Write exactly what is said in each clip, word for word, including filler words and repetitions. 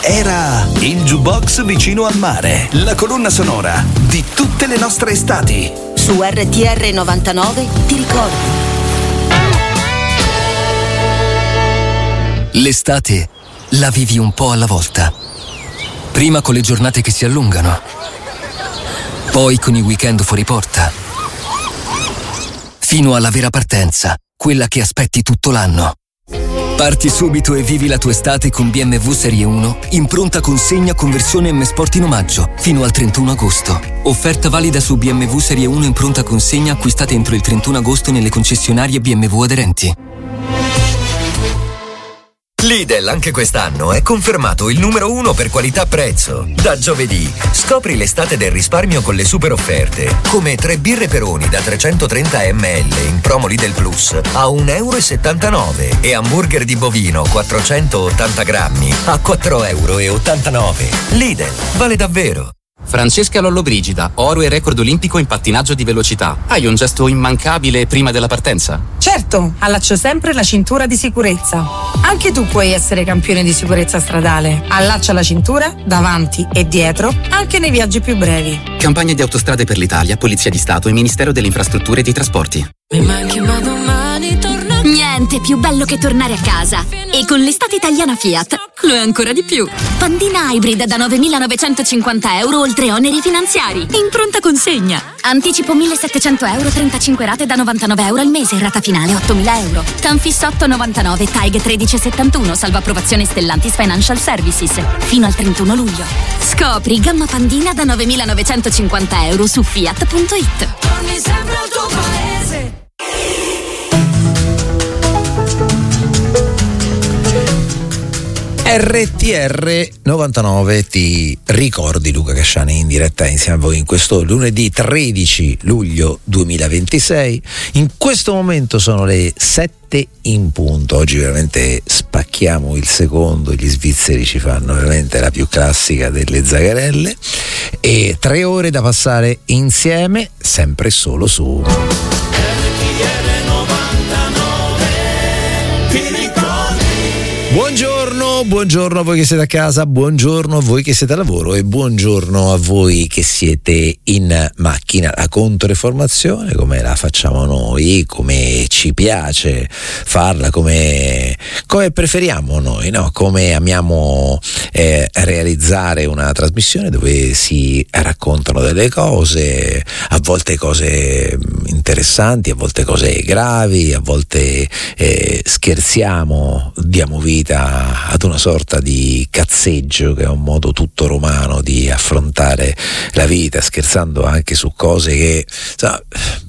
Era il jukebox vicino al mare, la colonna sonora di tutte le nostre estati. Su R T R novantanove ti ricordi. L'estate la vivi un po' alla volta. Prima con le giornate che si allungano, poi con i weekend fuori porta, fino alla vera partenza, quella che aspetti tutto l'anno. Parti subito e vivi la tua estate con B M W Serie uno in pronta consegna con versione M Sport in omaggio fino al trentuno agosto. Offerta valida su B M W Serie uno in pronta consegna acquistate entro il trentuno agosto nelle concessionarie B M W aderenti. Lidl anche quest'anno è confermato il numero uno per qualità-prezzo. Da giovedì scopri l'estate del risparmio con le super offerte, come tre birre Peroni da trecentotrenta millilitri in promo Lidl Plus a un euro e settantanove e hamburger di bovino quattrocentottanta grammi a quattro euro e ottantanove. Lidl, vale davvero. Francesca Lollobrigida, oro e record olimpico in pattinaggio di velocità. Hai un gesto immancabile prima della partenza? Certo, allaccio sempre la cintura di sicurezza. Anche tu puoi essere campione di sicurezza stradale. Allaccia la cintura davanti e dietro, anche nei viaggi più brevi. Campagna di Autostrade per l'Italia, Polizia di Stato e Ministero delle Infrastrutture e dei Trasporti. Mi manchi ma domani torno. Niente più bello che tornare a casa. E con l'estate italiana Fiat lo è ancora di più. Pandina Hybrid da novemilanovecentocinquanta euro oltre oneri finanziari. In pronta consegna. Anticipo millesettecento euro, trentacinque rate da novantanove euro al mese, rata finale ottomila euro. Tanfis otto novantanove, T A I G tredici settantuno, salvo approvazione Stellantis Financial Services. Fino al trentuno luglio. Scopri gamma Pandina da novemilanovecentocinquanta euro su fiat punto it. Torni sempre al tuo paese. R T R novantanove ti ricordi Luca Casciani in diretta insieme a voi in questo lunedì tredici luglio duemilaventisei. In questo momento sono le sette in punto. Oggi veramente spacchiamo il secondo, gli svizzeri ci fanno veramente la più classica delle zagarelle e tre ore da passare insieme sempre e solo su Buongiorno, buongiorno a voi che siete a casa, buongiorno a voi che siete a lavoro e buongiorno a voi che siete in macchina. La controinformazione come la facciamo noi, come ci piace farla, come, come preferiamo noi, no? Come amiamo eh, realizzare una trasmissione dove si raccontano delle cose, a volte cose interessanti, a volte cose gravi, a volte eh, scherziamo, diamo vita ad una sorta di cazzeggio che è un modo tutto romano di affrontare la vita, scherzando anche su cose che sa,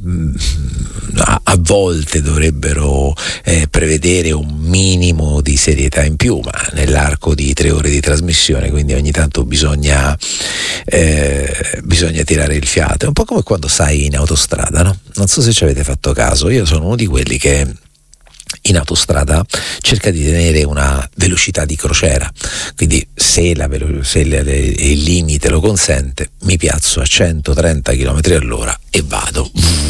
a, a volte dovrebbero eh, prevedere un minimo di serietà in più, ma nell'arco di tre ore di trasmissione, quindi ogni tanto bisogna eh, bisogna tirare il fiato. È un po' come quando sai in autostrada, no? Non so se ci avete fatto caso, io sono uno di quelli che in autostrada cerca di tenere una velocità di crociera, quindi se, la velo- se le, le, il limite lo consente mi piazzo a centotrenta chilometri all'ora e vado.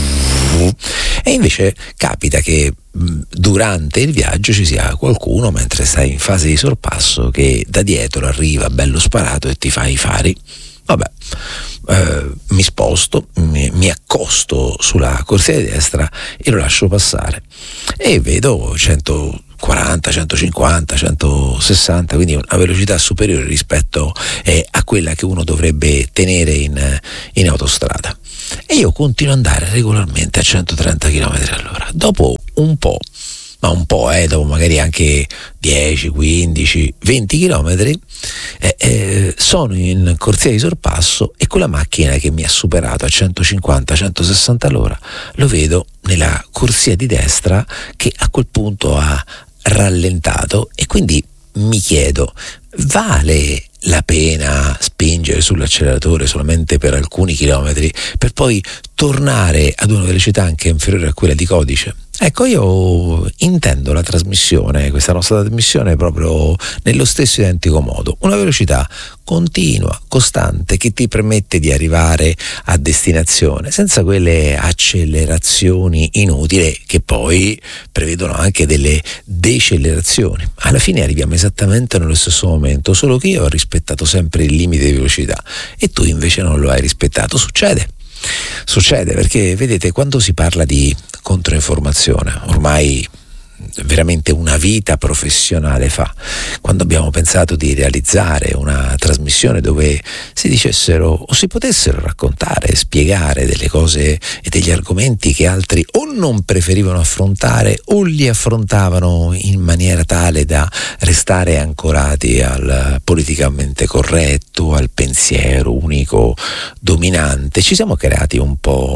E invece capita che durante il viaggio ci sia qualcuno, mentre stai in fase di sorpasso, che da dietro arriva bello sparato e ti fa i fari. Vabbè, eh, mi sposto, mi, mi accosto sulla corsia di destra e lo lascio passare e vedo centoquaranta, centocinquanta, centosessanta, quindi una velocità superiore rispetto eh, a quella che uno dovrebbe tenere in, in autostrada. E io continuo ad andare regolarmente a centotrenta chilometri all'ora. Dopo un po', ma un po', eh, dopo magari anche dieci, quindici, venti chilometri, eh, eh, sono in corsia di sorpasso e quella macchina che mi ha superato a centocinquanta centosessanta all'ora lo vedo nella corsia di destra che a quel punto ha rallentato e quindi mi chiedo, vale la pena spingere sull'acceleratore solamente per alcuni chilometri per poi tornare ad una velocità anche inferiore a quella di codice? Ecco, io intendo la trasmissione, questa nostra trasmissione, proprio nello stesso identico modo. Una velocità continua, costante, che ti permette di arrivare a destinazione senza quelle accelerazioni inutili che poi prevedono anche delle decelerazioni. Alla fine arriviamo esattamente nello stesso momento, solo che io ho rispettato sempre il limite di velocità e tu invece non lo hai rispettato. Succede. Succede perché, vedete, quando si parla di controinformazione, ormai veramente una vita professionale fa, quando abbiamo pensato di realizzare una trasmissione dove si dicessero o si potessero raccontare, spiegare delle cose e degli argomenti che altri o non preferivano affrontare o li affrontavano in maniera tale da restare ancorati al politicamente corretto, al pensiero unico dominante, ci siamo creati un po'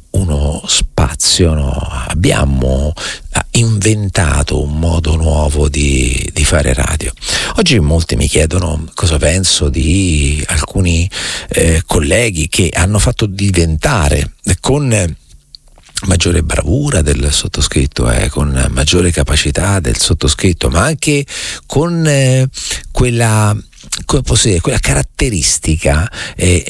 uno spazio, no? Abbiamo inventato un modo nuovo di, di fare radio. Oggi molti mi chiedono cosa penso di alcuni eh, colleghi che hanno fatto diventare con maggiore bravura del sottoscritto, eh, con maggiore capacità del sottoscritto, ma anche con eh, quella come posso dire, quella caratteristica eh,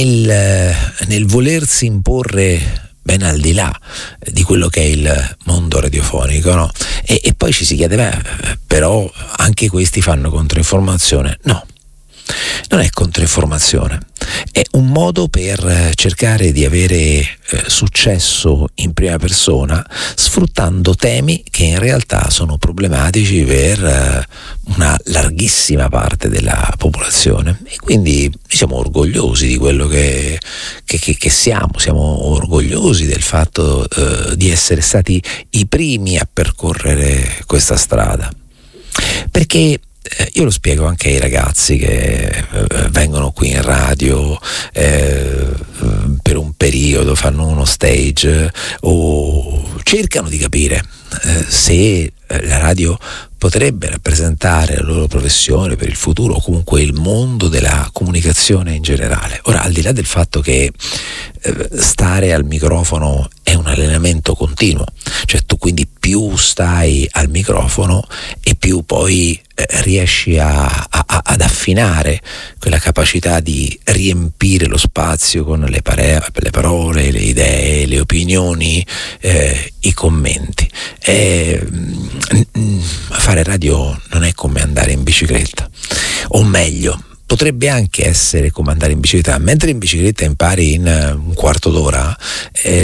nel, nel volersi imporre ben al di là di quello che è il mondo radiofonico, no? E, e poi ci si chiede, beh, però anche questi fanno controinformazione? No, non è controinformazione, è un modo per cercare di avere eh, successo in prima persona, sfruttando temi che in realtà sono problematici per eh, una larghissima parte della popolazione, e quindi siamo orgogliosi di quello che, che, che, che siamo, siamo orgogliosi del fatto eh, di essere stati i primi a percorrere questa strada, perché io lo spiego anche ai ragazzi che eh, vengono qui in radio eh, per un periodo, fanno uno stage o cercano di capire eh, se la radio potrebbe rappresentare la loro professione per il futuro, o comunque il mondo della comunicazione in generale. Ora, al di là del fatto che eh, stare al microfono è un allenamento continuo, cioè tu quindi più stai al microfono e più poi eh, riesci a, a, ad affinare quella capacità di riempire lo spazio con le, pare- le parole, le idee, le opinioni, eh, i commenti. E, mm, fare radio non è come andare in bicicletta, o meglio, potrebbe anche essere come andare in bicicletta. Mentre in bicicletta impari in un quarto d'ora, eh,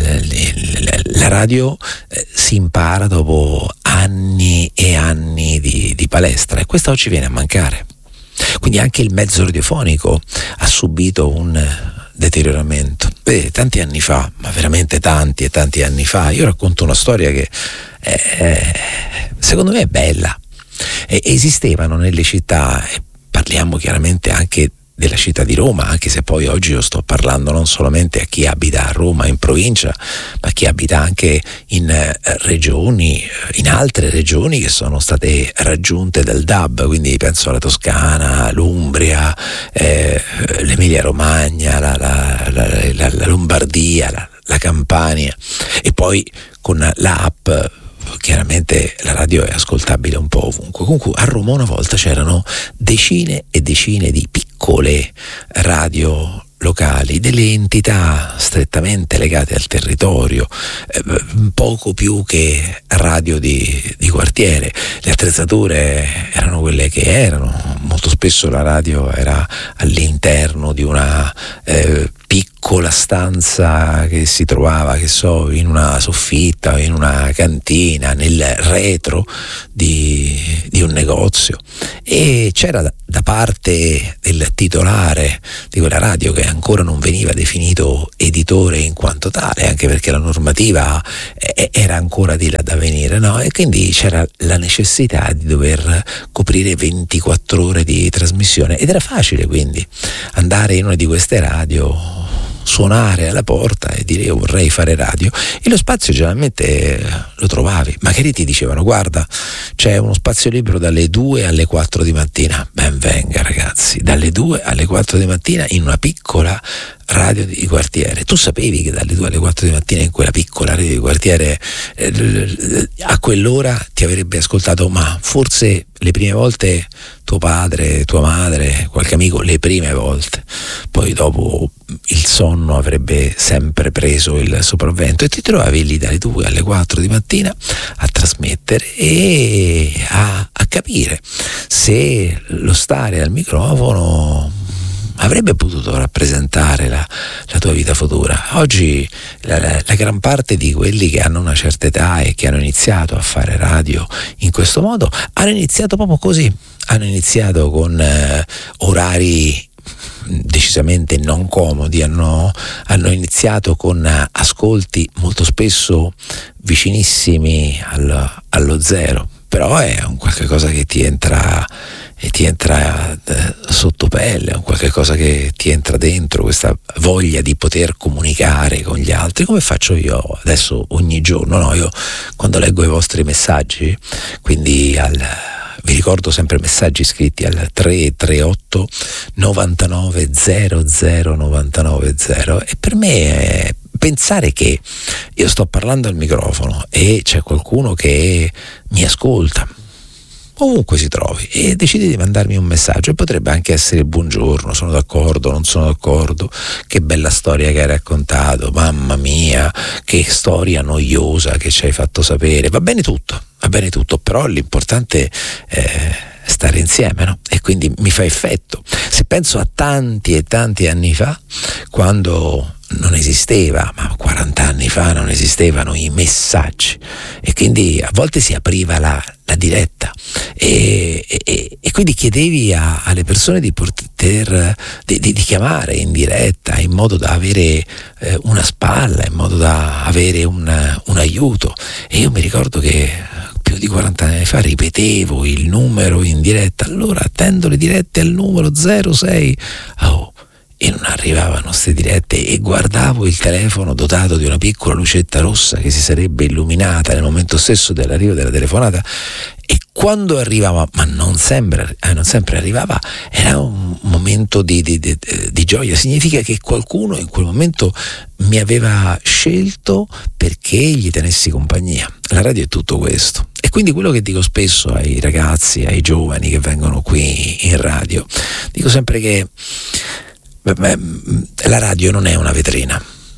la radio eh, si impara dopo anni e anni di, di palestra, e questo oggi viene a mancare. Quindi anche il mezzo radiofonico ha subito un deterioramento. Vedete, tanti anni fa, ma veramente tanti e tanti anni fa, io racconto una storia che eh, secondo me è bella. E esistevano nelle città, e parliamo chiaramente anche della città di Roma, anche se poi oggi io sto parlando non solamente a chi abita a Roma in provincia, ma a chi abita anche in eh, regioni, in altre regioni che sono state raggiunte dal D A B, quindi penso alla Toscana, l'Umbria, eh, l'Emilia Romagna, la, la, la, la, la Lombardia, la, la Campania, e poi con l'app chiaramente la radio è ascoltabile un po' ovunque. Comunque a Roma una volta c'erano decine e decine di piccole radio locali, delle entità strettamente legate al territorio, eh, poco più che radio di, di quartiere. Le attrezzature erano quelle che erano, molto spesso la radio era all'interno di una eh, piccola stanza che si trovava, che so, in una soffitta o in una cantina, nel retro di, di un negozio, e c'era da, da parte del titolare di quella radio, che ancora non veniva definito editore in quanto tale, anche perché la normativa era ancora di là da venire, no? E quindi c'era la necessità di dover coprire ventiquattro ore di trasmissione, ed era facile quindi andare in una di queste radio, suonare alla porta e dire io vorrei fare radio, e lo spazio generalmente lo trovavi. Magari ti dicevano guarda, c'è uno spazio libero dalle due alle quattro di mattina. Ben venga ragazzi, dalle due alle quattro di mattina in una piccola radio di quartiere. Tu sapevi che dalle due alle quattro di mattina in quella piccola radio di quartiere eh, a quell'ora ti avrebbe ascoltato, ma forse le prime volte tuo padre, tua madre, qualche amico, le prime volte, poi dopo il sonno avrebbe sempre preso il sopravvento e ti trovavi lì dalle due alle quattro di mattina a trasmettere e a, a capire se lo stare al microfono avrebbe potuto rappresentare la, la tua vita futura. Oggi la, la, la gran parte di quelli che hanno una certa età e che hanno iniziato a fare radio in questo modo hanno iniziato proprio così, hanno iniziato con eh, orari decisamente non comodi, hanno, hanno iniziato con ascolti molto spesso vicinissimi al, allo zero, però è un qualche cosa che ti entra e ti entra eh, sotto pelle, è un qualche cosa che ti entra dentro, questa voglia di poter comunicare con gli altri, come faccio io adesso ogni giorno, no? Io quando leggo i vostri messaggi, quindi al vi ricordo sempre messaggi scritti al tre tre otto novantanove zero zero novantanove zero e per me è pensare che io sto parlando al microfono e c'è qualcuno che mi ascolta ovunque si trovi e decide di mandarmi un messaggio, e potrebbe anche essere buongiorno, sono d'accordo, non sono d'accordo, che bella storia che hai raccontato, mamma mia, che storia noiosa che ci hai fatto sapere, va bene tutto, va bene tutto, però l'importante è stare insieme, no? E quindi mi fa effetto. Se penso a tanti e tanti anni fa, quando non esisteva, ma quaranta anni fa non esistevano i messaggi e quindi a volte si apriva la, la diretta e, e, e quindi chiedevi a, alle persone di poter di, di, di chiamare in diretta in modo da avere eh, una spalla, in modo da avere un, un aiuto, e io mi ricordo che più di quaranta anni fa ripetevo il numero in diretta, allora attendo le dirette al numero zero sei, oh, e non arrivavano ste dirette e guardavo il telefono dotato di una piccola lucetta rossa che si sarebbe illuminata nel momento stesso dell'arrivo della telefonata, e quando arrivava, ma non sempre, eh, non sempre arrivava, era un momento di, di, di, di gioia. Significa che qualcuno in quel momento mi aveva scelto perché gli tenessi compagnia. La radio è tutto questo, e quindi quello che dico spesso ai ragazzi, ai giovani che vengono qui in radio, dico sempre che beh, la radio non è una vetrina,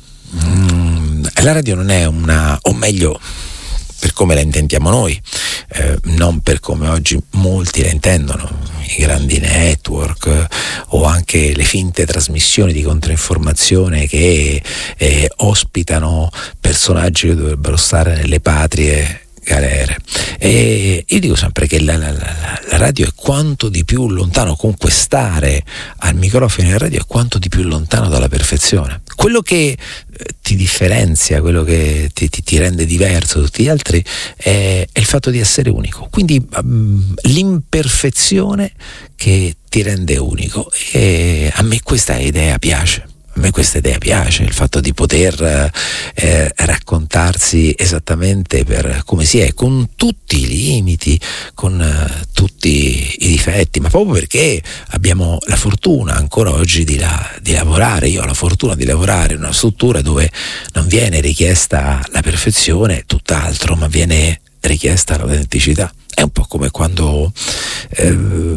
mm, la radio non è una, o meglio per come la intendiamo noi, eh, non per come oggi molti la intendono, i grandi network eh, o anche le finte trasmissioni di controinformazione che eh, ospitano personaggi che dovrebbero stare nelle patrie galere. E io dico sempre che la, la, la, la radio è quanto di più lontano, comunque stare al microfono in radio è quanto di più lontano dalla perfezione. Quello che ti differenzia, quello che ti, ti, ti rende diverso da tutti gli altri è, è il fatto di essere unico, quindi um, l'imperfezione che ti rende unico, e a me questa idea piace. A me questa idea piace, il fatto di poter eh, raccontarsi esattamente per come si è, con tutti i limiti, con eh, tutti i difetti, ma proprio perché abbiamo la fortuna ancora oggi di, la, di lavorare. Io ho la fortuna di lavorare in una struttura dove non viene richiesta la perfezione, tutt'altro, ma viene richiesta l'autenticità. È un po' come quando eh,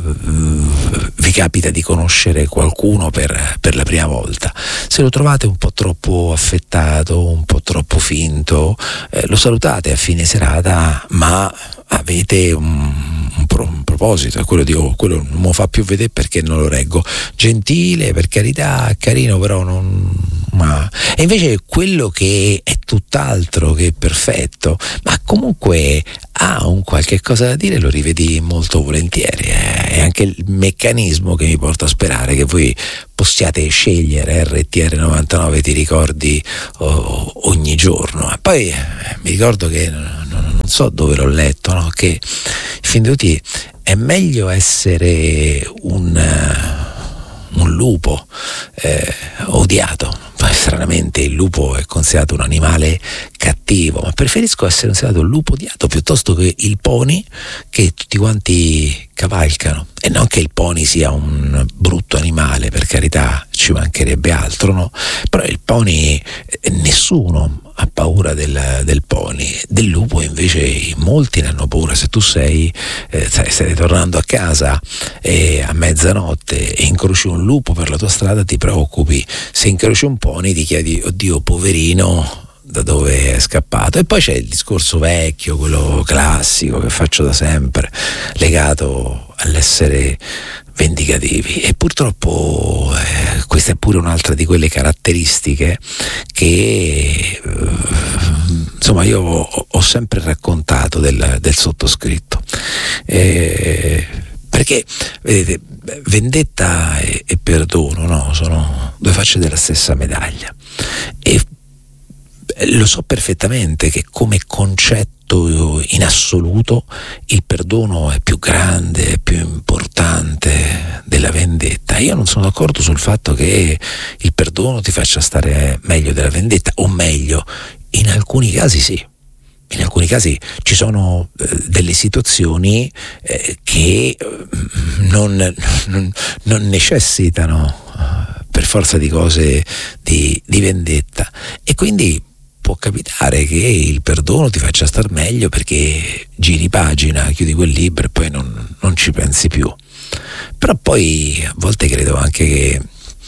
vi capita di conoscere qualcuno per, per la prima volta. Se lo trovate un po' troppo affettato, un po' troppo finto, eh, lo salutate a fine serata, ma avete un, un, pro, un proposito, è quello di oh, quello non me lo fa più vedere perché non lo reggo. Gentile, per carità, carino, però non... Ma... E invece quello che è tutt'altro che perfetto, ma comunque ha un qualche cosa da dire, lo rivedi molto volentieri. È anche il meccanismo che mi porta a sperare che voi possiate scegliere R T R novantanove, ti ricordi oh, ogni giorno. E poi eh, mi ricordo che non, non so dove l'ho letto, no? Che in fin dei conti è meglio essere un, uh, un lupo eh, odiato, stranamente il lupo è considerato un animale cattivo, ma preferisco essere considerato un lupo odiato piuttosto che il pony che tutti quanti cavalcano. E non che il pony sia un brutto animale, per carità, ci mancherebbe altro, no? Però il pony, nessuno ha paura del, del pony. Del lupo invece molti ne hanno paura. Se tu sei eh, stai, stai tornando a casa eh, a mezzanotte e incroci un lupo per la tua strada, ti preoccupi. Se incroci un pony ti chiedi: oddio, poverino, da dove è scappato? E poi c'è il discorso vecchio, quello classico che faccio da sempre, legato all'essere vendicativi. E purtroppo eh, questa è pure un'altra di quelle caratteristiche che eh, insomma io ho, ho sempre raccontato del, del sottoscritto, eh, perché vedete, vendetta e, e perdono, no? Sono due facce della stessa medaglia, e lo so perfettamente che come concetto in assoluto il perdono è più grande, è più importante della vendetta. Io non sono d'accordo sul fatto che il perdono ti faccia stare meglio della vendetta, o meglio, in alcuni casi sì. In alcuni casi ci sono eh, delle situazioni eh, che eh, non, non, non necessitano eh, per forza di cose di, di vendetta, e quindi può capitare che il perdono ti faccia star meglio perché giri pagina, chiudi quel libro e poi non, non ci pensi più. Però poi a volte credo anche che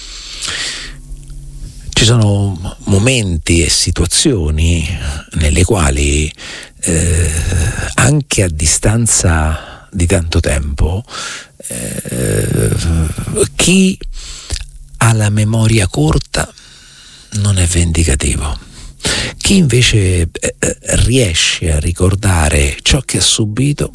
ci sono momenti e situazioni nelle quali eh, anche a distanza di tanto tempo eh, chi ha la memoria corta non è vendicativo. Chi invece eh, riesce a ricordare ciò che ha subito,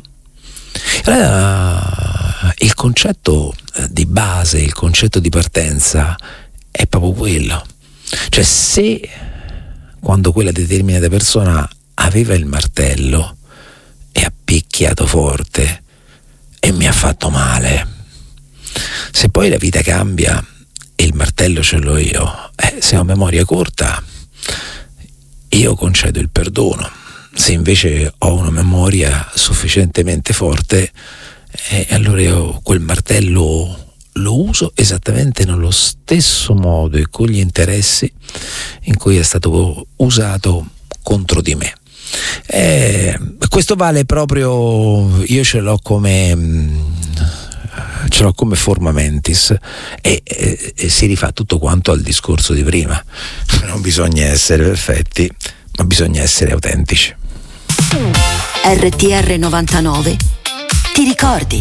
allora, il concetto di base, il concetto di partenza è proprio quello. Cioè, se quando quella determinata persona aveva il martello e ha picchiato forte e mi ha fatto male, se poi la vita cambia e il martello ce l'ho io, eh, se ho memoria corta io concedo il perdono. Se invece ho una memoria sufficientemente forte, eh, allora io quel martello lo uso esattamente nello stesso modo e con gli interessi in cui è stato usato contro di me. Eh, questo vale proprio, io ce l'ho come ce l'ho come forma mentis, e, e, e si rifà tutto quanto al discorso di prima. Non bisogna essere perfetti, ma bisogna essere autentici. R T R novantanove ti ricordi?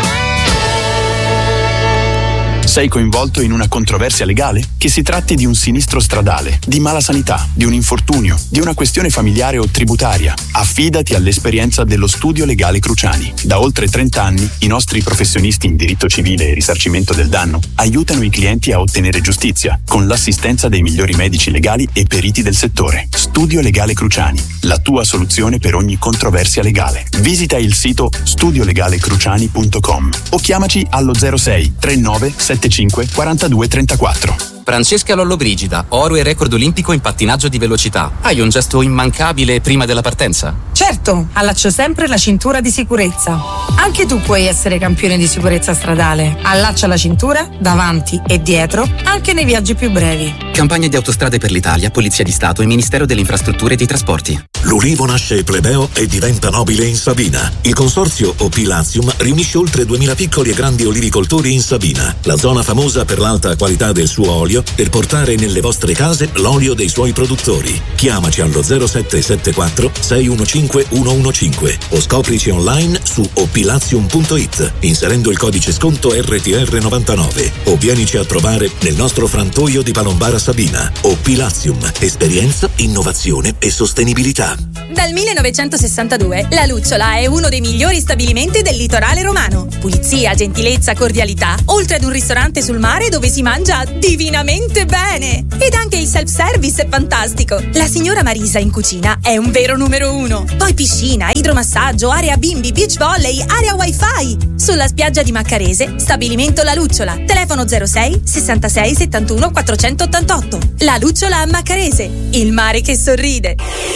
Sei coinvolto in una controversia legale? Che si tratti di un sinistro stradale, di mala sanità, di un infortunio, di una questione familiare o tributaria, affidati all'esperienza dello Studio Legale Cruciani. Da oltre trenta anni i nostri professionisti in diritto civile e risarcimento del danno aiutano i clienti a ottenere giustizia con l'assistenza dei migliori medici legali e periti del settore. Studio Legale Cruciani, la tua soluzione per ogni controversia legale. Visita il sito studio legale cruciani punto com o chiamaci allo zero sei trentanove settantacinque quarantadue trentaquattro. Francesca Lollobrigida, oro e record olimpico in pattinaggio di velocità. Hai un gesto immancabile prima della partenza? Certo, allaccio sempre la cintura di sicurezza. Anche tu puoi essere campione di sicurezza stradale. Allaccia la cintura davanti e dietro, anche nei viaggi più brevi. Campagna di Autostrade per l'Italia, Polizia di Stato e Ministero delle Infrastrutture e dei Trasporti. L'ulivo nasce plebeo e diventa nobile in Sabina. Il consorzio O P Latium riunisce oltre duemila piccoli e grandi olivicoltori in Sabina, la zona famosa per l'alta qualità del suo olio, per portare nelle vostre case l'olio dei suoi produttori. Chiamaci allo zero sette sette quattro sei uno cinque uno uno cinque o scoprici online su opilatium punto it inserendo il codice sconto R T R novantanove o vienici a trovare nel nostro frantoio di Palombara Sabina. Opilatium, esperienza, innovazione e sostenibilità. Dal millenovecentosessantadue La Lucciola è uno dei migliori stabilimenti del litorale romano. Pulizia, gentilezza, cordialità, oltre ad un ristorante sul mare dove si mangia divinamente bene. Ed anche il self-service è fantastico. La signora Marisa in cucina è un vero numero uno. Poi piscina, idromassaggio, area bimbi, beach volley, area wifi. Sulla spiaggia di Maccarese, stabilimento La Lucciola. Telefono zero sei sessantasei settantuno quattrocentottantotto. La Lucciola a Maccarese, il mare che sorride.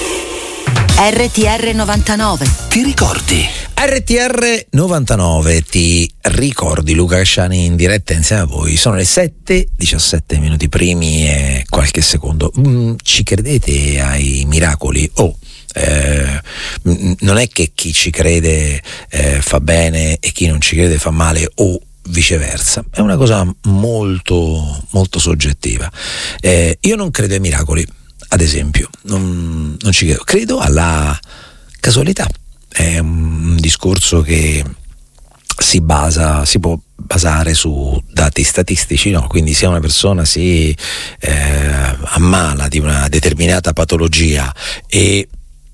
R T R novantanove. Ti ricordi? R T R novantanove, ti ricordi? Luca Casciani in diretta insieme a voi. Sono le sette, diciassette minuti primi e qualche secondo. Mm, ci credete ai miracoli? Oh, eh, non è che chi ci crede eh, fa bene e chi non ci crede fa male, o viceversa. È una cosa molto, molto soggettiva. Eh, io non credo ai miracoli. Ad esempio, non, non ci credo, credo alla casualità. È un discorso che si basa, si può basare su dati statistici, no? Quindi se una persona si eh, ammala di una determinata patologia e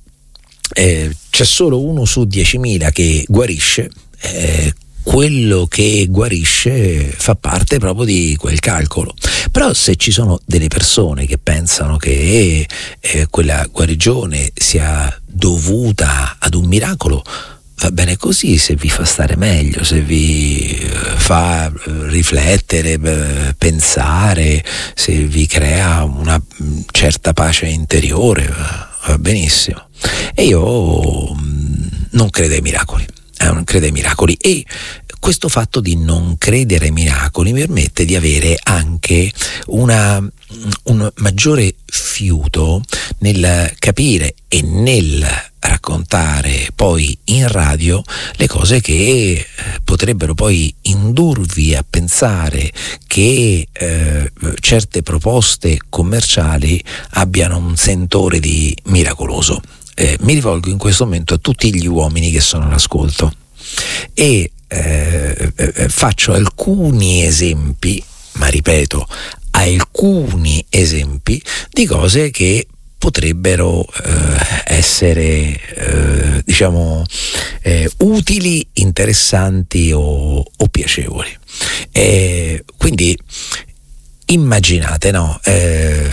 eh, c'è solo uno su diecimila che guarisce, eh, quello che guarisce fa parte proprio di quel calcolo. Però se ci sono delle persone che pensano che eh, quella guarigione sia dovuta ad un miracolo, va bene così, se vi fa stare meglio, se vi fa riflettere, pensare, se vi crea una certa pace interiore, va benissimo. E io non credo ai miracoli. Non crede ai miracoli, e questo fatto di non credere ai miracoli mi permette di avere anche una, un maggiore fiuto nel capire e nel raccontare poi in radio le cose che potrebbero poi indurvi a pensare che eh, certe proposte commerciali abbiano un sentore di miracoloso. Eh, mi rivolgo in questo momento a tutti gli uomini che sono all'ascolto e eh, eh, faccio alcuni esempi, ma ripeto, alcuni esempi di cose che potrebbero eh, essere eh, diciamo eh, utili, interessanti o, o piacevoli. E quindi immaginate, no? Eh,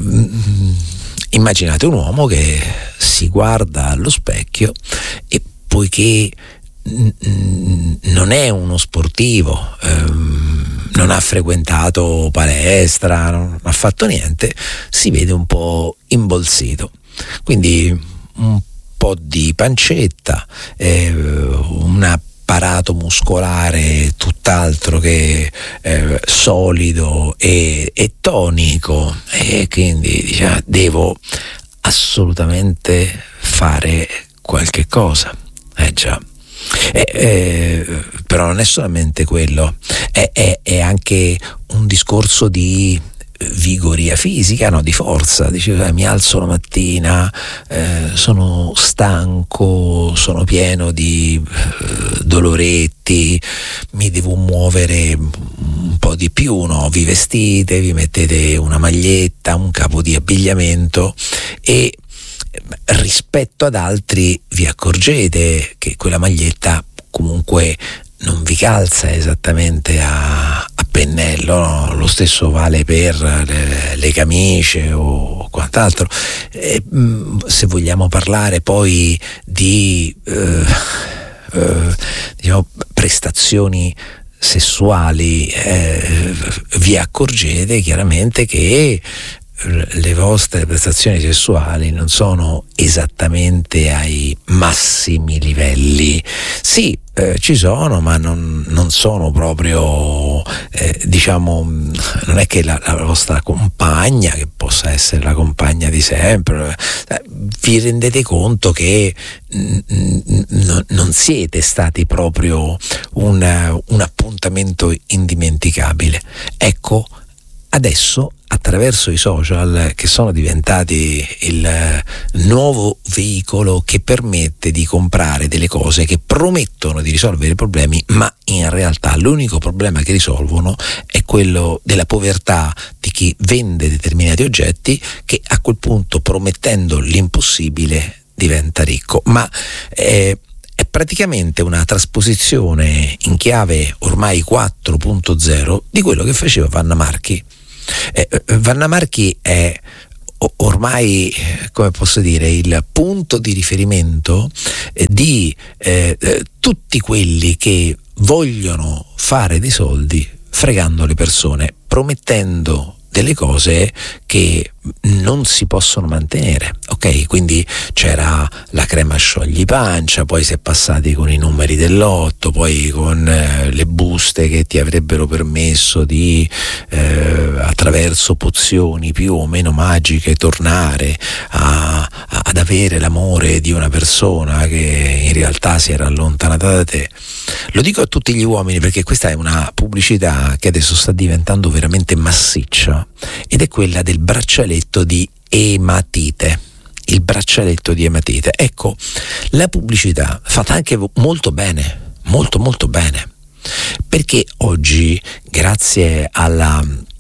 immaginate un uomo che si guarda allo specchio e poiché n- non è uno sportivo, ehm, non ha frequentato palestra, non ha fatto niente, si vede un po' imbolsito, quindi un po' di pancetta, eh, un apparato muscolare tutt'altro che eh, solido e, e tonico, e quindi dice, devo assolutamente fare qualche cosa. Eh già. Eh, eh, però non è solamente quello, è, è, è anche un discorso di vigoria fisica, no? Di forza. Dice, mi alzo la mattina, eh, sono stanco, sono pieno di eh, doloretti, mi devo muovere un po' di più, no? Vi vestite, vi mettete una maglietta, un capo di abbigliamento e rispetto ad altri vi accorgete che quella maglietta comunque non vi calza esattamente a, a pennello, no? Lo stesso vale per le, le camicie o quant'altro. E, mh, se vogliamo parlare poi di eh, eh, diciamo, prestazioni sessuali, eh, vi accorgete chiaramente che le vostre prestazioni sessuali non sono esattamente ai massimi livelli. Sì, eh, ci sono, ma non, non sono proprio, eh, diciamo, non è che la, la vostra compagna, che possa essere la compagna di sempre, eh, vi rendete conto che n- n- non siete stati proprio un, un appuntamento indimenticabile. Ecco, adesso, attraverso i social, che sono diventati il nuovo veicolo che permette di comprare delle cose che promettono di risolvere i problemi, ma in realtà l'unico problema che risolvono è quello della povertà di chi vende determinati oggetti, che a quel punto, promettendo l'impossibile, diventa ricco, ma eh, è praticamente una trasposizione in chiave ormai quattro punto zero di quello che faceva Vanna Marchi. Eh, Vanna Marchi è ormai, come posso dire, il punto di riferimento eh, di eh, eh, tutti quelli che vogliono fare dei soldi fregando le persone, promettendo delle cose che non si possono mantenere, ok? Quindi c'era la crema sciogli pancia, poi si è passati con i numeri del lotto, poi con eh, le buste che ti avrebbero permesso di eh, attraverso pozioni più o meno magiche tornare a, a, ad avere l'amore di una persona che in realtà si era allontanata da te. Lo dico a tutti gli uomini perché questa è una pubblicità che adesso sta diventando veramente massiccia, ed è quella del braccialetto di ematite. Il braccialetto di ematite. Ecco, la pubblicità fatta anche molto bene, molto molto bene, perché oggi grazie alla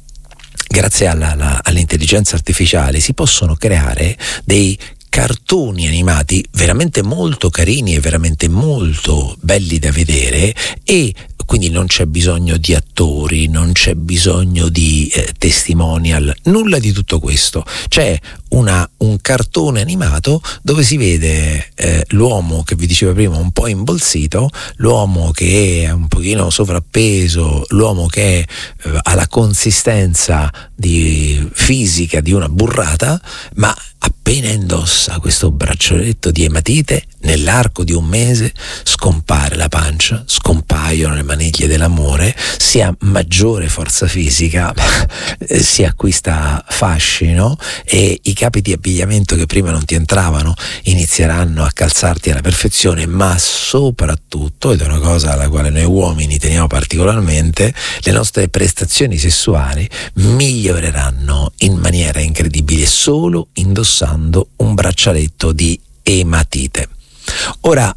grazie alla, alla, all'intelligenza artificiale si possono creare dei cartoni animati veramente molto carini e veramente molto belli da vedere, e quindi non c'è bisogno di attori, non c'è bisogno di eh, testimonial, nulla di tutto questo. C'è una, un cartone animato dove si vede eh, l'uomo che vi dicevo prima un po' imbolsito, l'uomo che è un pochino sovrappeso, l'uomo che eh, ha la consistenza di fisica di una burrata, ma appena indossa questo braccialetto di ematite, nell'arco di un mese scompare la pancia, scompaiono le maniglie dell'amore, si ha maggiore forza fisica, si acquista fascino, e i capi di abbigliamento che prima non ti entravano inizieranno a calzarti alla perfezione, ma soprattutto, ed è una cosa alla quale noi uomini teniamo particolarmente, le nostre prestazioni sessuali miglioreranno in maniera incredibile solo indossando un braccialetto di ematite. Ora,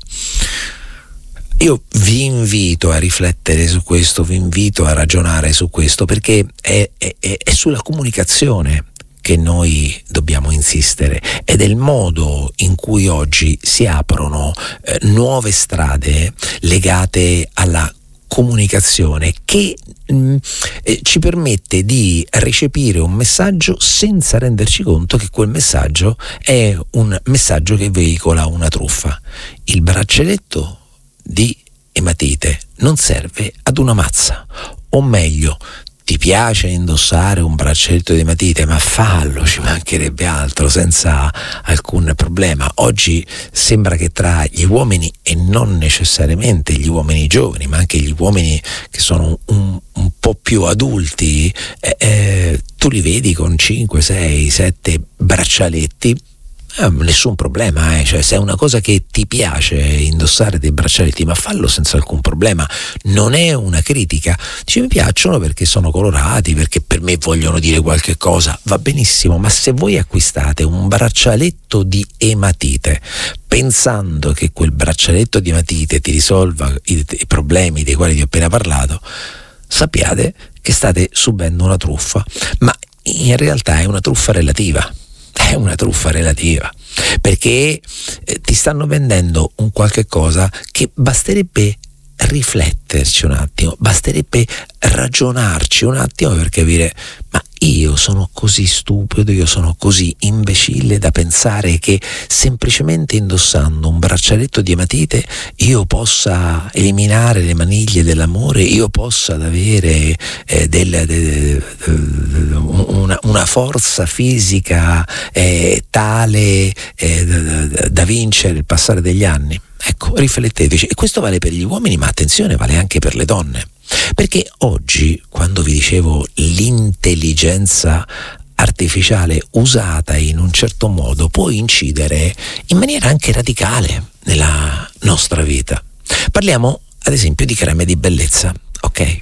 io vi invito a riflettere su questo, vi invito a ragionare su questo, perché è, è, è sulla comunicazione che noi dobbiamo insistere, ed è il modo in cui oggi si aprono eh, nuove strade legate alla comunicazione che mh, eh, ci permette di recepire un messaggio senza renderci conto che quel messaggio è un messaggio che veicola una truffa. Il braccialetto di ematite non serve ad una mazza, o meglio, ti piace indossare un braccialetto di ematite, ma fallo, ci mancherebbe altro, senza alcun problema. Oggi sembra che tra gli uomini, e non necessariamente gli uomini giovani, ma anche gli uomini che sono un, un po' più adulti, eh, eh, tu li vedi con cinque, sei, sette braccialetti. Eh, nessun problema, eh. Cioè, se è una cosa che ti piace indossare dei braccialetti, ma fallo senza alcun problema, non è una critica. Dici, mi piacciono perché sono colorati, perché per me vogliono dire qualche cosa, va benissimo, ma se voi acquistate un braccialetto di ematite pensando che quel braccialetto di ematite ti risolva i, i problemi dei quali vi ho appena parlato, sappiate che state subendo una truffa, ma in realtà è una truffa relativa. È una truffa relativa, perché eh, ti stanno vendendo un qualche cosa che basterebbe rifletterci un attimo, basterebbe ragionarci un attimo per capire: ma io sono così stupido, io sono così imbecille da pensare che semplicemente indossando un braccialetto di ematite io possa eliminare le maniglie dell'amore, io possa avere eh, del, de, de, de, una, una forza fisica eh, tale eh, da, da vincere il passare degli anni. Ecco, rifletteteci. E questo vale per gli uomini, ma attenzione, vale anche per le donne, perché oggi, quando vi dicevo l'intelligenza artificiale usata in un certo modo può incidere in maniera anche radicale nella nostra vita. Parliamo ad esempio di creme di bellezza, ok?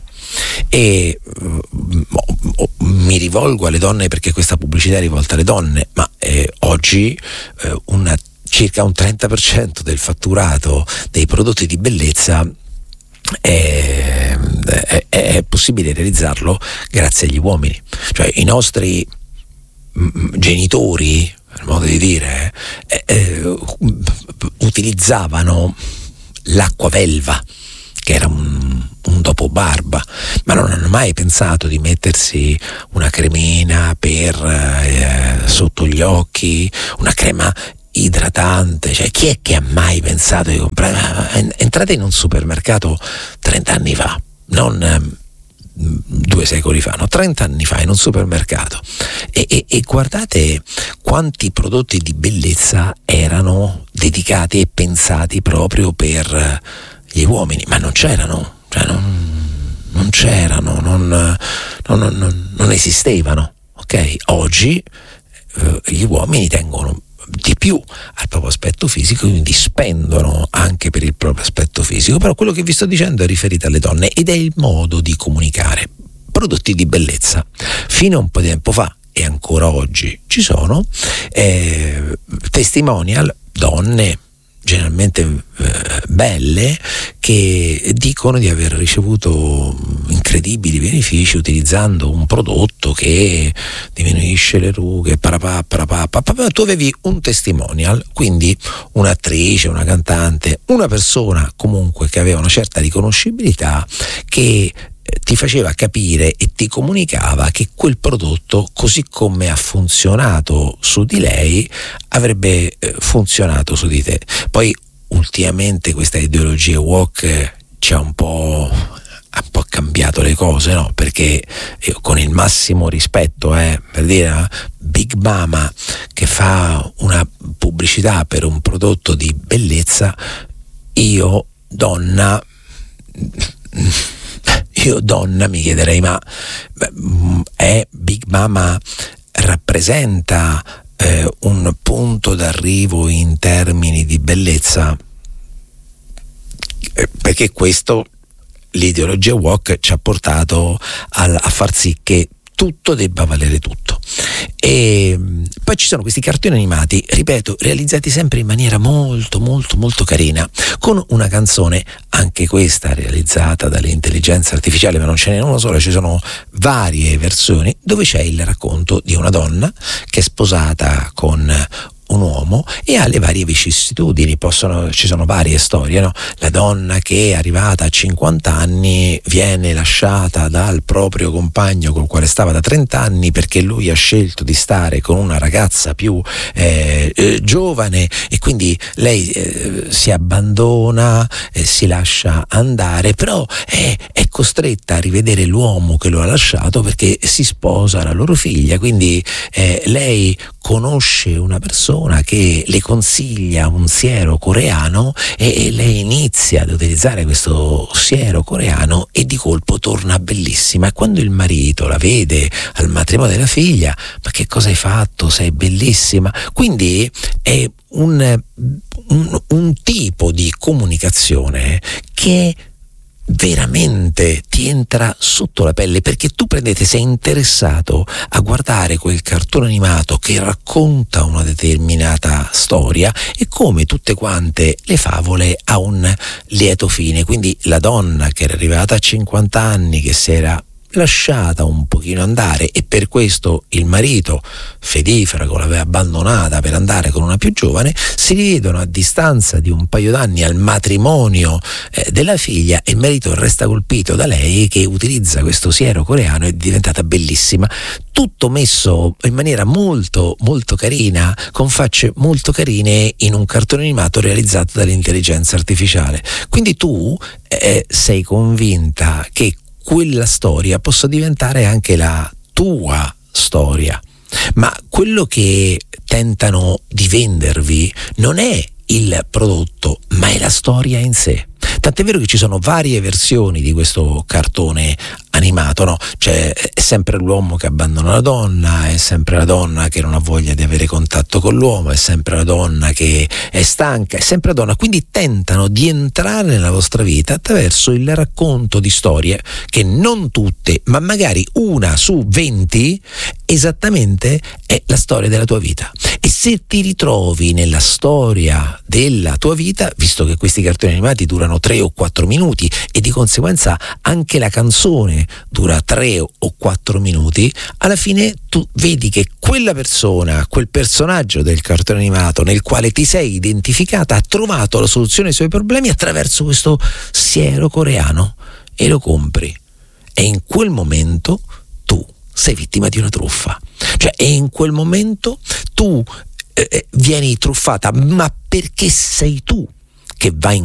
E uh, mi rivolgo alle donne perché questa pubblicità è rivolta alle donne, ma eh, oggi eh, una circa un trenta per cento del fatturato dei prodotti di bellezza è, è, è possibile realizzarlo grazie agli uomini. Cioè i nostri mh, genitori il modo di dire, eh, eh, utilizzavano l'acqua velva, che era un, un dopobarba, ma non hanno mai pensato di mettersi una cremina per eh, sotto gli occhi, una crema idratante. Cioè, chi è che ha mai pensato di comprare? Entrate in un supermercato trenta anni fa, non eh, due secoli fa, no, trenta anni fa in un supermercato e, e, e guardate quanti prodotti di bellezza erano dedicati e pensati proprio per gli uomini, ma non c'erano, cioè non, non c'erano, non, non, non, non esistevano, ok? Oggi eh, gli uomini tengono di più al proprio aspetto fisico, quindi spendono anche per il proprio aspetto fisico, però quello che vi sto dicendo è riferito alle donne ed è il modo di comunicare. Prodotti di bellezza, fino a un po' di tempo fa e ancora oggi ci sono eh, testimonial, donne generalmente eh, belle, che dicono di aver ricevuto incredibili benefici utilizzando un prodotto che diminuisce le rughe, parapà, parapà, parapà. Tu avevi un testimonial, quindi un'attrice, una cantante, una persona comunque che aveva una certa riconoscibilità, che ti faceva capire e ti comunicava che quel prodotto, così come ha funzionato su di lei, avrebbe eh, funzionato su di te. Poi ultimamente questa ideologia woke ci ha un po' ha un po' cambiato le cose, no? Perché io, con il massimo rispetto, eh, per dire, Big Mama che fa una pubblicità per un prodotto di bellezza, io donna io donna mi chiederei, ma è Big Mama rappresenta eh, un punto d'arrivo in termini di bellezza? Eh, perché questo, l'ideologia woke ci ha portato a, a far sì che tutto debba valere tutto. E poi ci sono questi cartoni animati, ripeto, realizzati sempre in maniera molto molto molto carina, con una canzone, anche questa realizzata dall'intelligenza artificiale, ma non ce n'è una sola, ci sono varie versioni dove c'è il racconto di una donna che è sposata con un uomo e ha le varie vicissitudini. Possono, ci sono varie storie, no? La donna che è arrivata a cinquanta anni viene lasciata dal proprio compagno col quale stava da trenta anni perché lui ha scelto di stare con una ragazza più eh, eh, giovane, e quindi lei eh, si abbandona, eh, si lascia andare, però è, è costretta a rivedere l'uomo che lo ha lasciato perché si sposa la loro figlia. Quindi eh, lei conosce una persona che le consiglia un siero coreano e, e lei inizia ad utilizzare questo siero coreano e di colpo torna bellissima. E quando il marito la vede al matrimonio della figlia: ma che cosa hai fatto? Sei bellissima. Quindi è un, un, un tipo di comunicazione che veramente ti entra sotto la pelle, perché tu prendete, sei interessato a guardare quel cartone animato che racconta una determinata storia, e come tutte quante le favole ha un lieto fine. Quindi la donna che era arrivata a cinquanta anni, che si era lasciata un pochino andare, e per questo il marito fedifrago l'aveva abbandonata per andare con una più giovane, si rivedono a distanza di un paio d'anni al matrimonio eh, della figlia, e il marito resta colpito da lei che utilizza questo siero coreano, è diventata bellissima. Tutto messo in maniera molto molto carina, con facce molto carine, in un cartone animato realizzato dall'intelligenza artificiale. Quindi tu eh, sei convinta che quella storia possa diventare anche la tua storia, ma quello che tentano di vendervi non è il prodotto, ma è la storia in sé. Tant'è vero che ci sono varie versioni di questo cartone animato, no? Cioè, è sempre l'uomo che abbandona la donna, è sempre la donna che non ha voglia di avere contatto con l'uomo, è sempre la donna che è stanca, è sempre la donna. Quindi tentano di entrare nella vostra vita attraverso il racconto di storie che non tutte, ma magari una su venti esattamente è la storia della tua vita. E se ti ritrovi nella storia della tua vita, visto che questi cartoni animati durano tre o quattro minuti e di conseguenza anche la canzone dura tre o quattro minuti, alla fine tu vedi che quella persona, quel personaggio del cartone animato nel quale ti sei identificata, ha trovato la soluzione ai suoi problemi attraverso questo siero coreano e lo compri. E in quel momento tu sei vittima di una truffa. Cioè, e in quel momento tu eh, vieni truffata, ma perché sei tu che vai in